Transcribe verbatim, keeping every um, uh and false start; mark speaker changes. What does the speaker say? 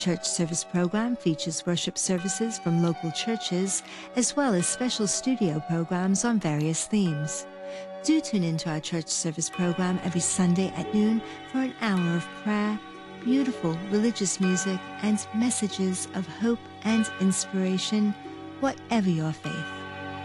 Speaker 1: Church Service program features worship services from local churches, as well as special studio programs on various themes. Do tune into our Church Service program every Sunday at noon for an hour of prayer, beautiful religious music, and messages of hope and inspiration, whatever your faith.